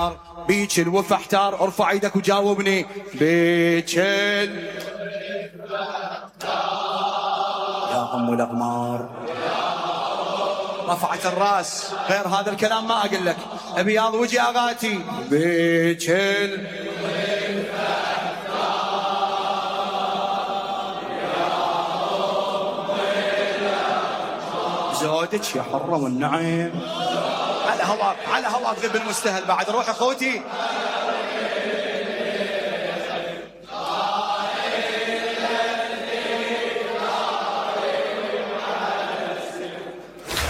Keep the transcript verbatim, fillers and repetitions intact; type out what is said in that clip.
بيك الوفا احتار، ارفع ايدك وجاوبني. بيك ال... يا ام الاغمار رفعت الراس، غير هذا الكلام ما اقول لك. ابياض وجه اغاتي. بيك ال... زودك يا حرة والنعيم. على هواك على هواك ذب المستهل بعد. روح اخوتي.